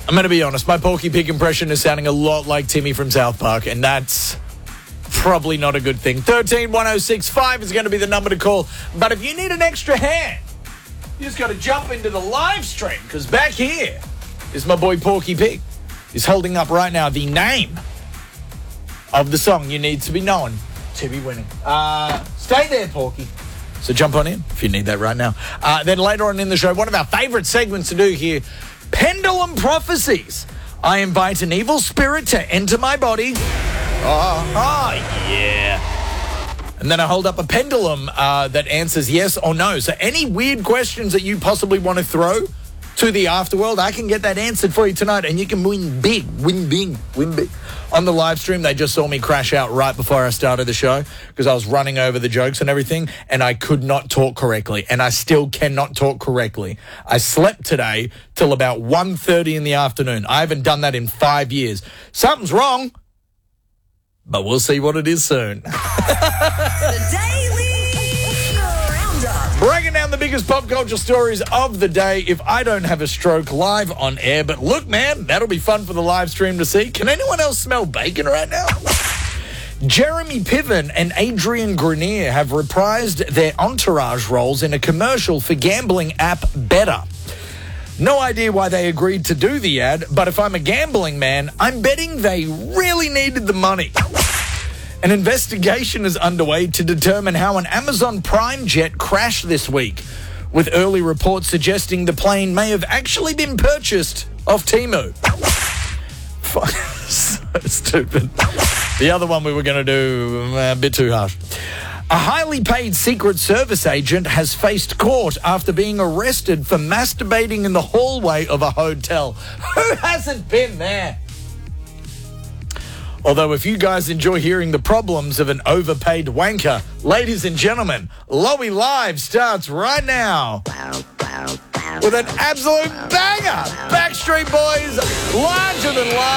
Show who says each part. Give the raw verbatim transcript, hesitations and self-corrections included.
Speaker 1: I'm going to be honest. My Porky Pig impression is sounding a lot like Timmy from South Park, and that's probably not a good thing. one three one oh six five is going to be the number to call. But if you need an extra hand, you just got to jump into the live stream, because back here is my boy Porky Pig. He's holding up right now the name of the song you need to be known to be winning. Uh, stay there, Porky. So jump on in if you need that right now. Uh, then later on in the show, one of our favourite segments to do here, Pendulum Prophecies. I invite an evil spirit to enter my body. Oh, oh yeah. And then I hold up a pendulum uh, that answers yes or no. So any weird questions that you possibly want to throw to the afterworld, I can get that answered for you tonight, and you can win big, win big, win big. On the live stream, they just saw me crash out right before I started the show because I was running over the jokes and everything, and I could not talk correctly, and I still cannot talk correctly. I slept today till about one thirty in the afternoon. I haven't done that in five years. Something's wrong, but we'll see what it is soon.
Speaker 2: The Daily Roundup.
Speaker 1: Breaking down the biggest pop culture stories of the day. If I don't have a stroke live on air, but look, man, that'll be fun for the live stream to see. Can anyone else smell bacon right now? Jeremy Piven and Adrian Grenier have reprised their entourage roles in a commercial for gambling app Better. No idea why they agreed to do the ad, but if I'm a gambling man, I'm betting they really needed the money. An investigation is underway to determine how an Amazon Prime jet crashed this week, with early reports suggesting the plane may have actually been purchased off Temu. So stupid. The other one we were going to do, a bit too harsh. A highly paid Secret Service agent has faced court after being arrested for masturbating in the hallway of a hotel. Who hasn't been there? Although if you guys enjoy hearing the problems of an overpaid wanker, ladies and gentlemen, Lowy Live starts right now with an absolute banger. Backstreet Boys, Larger Than Life.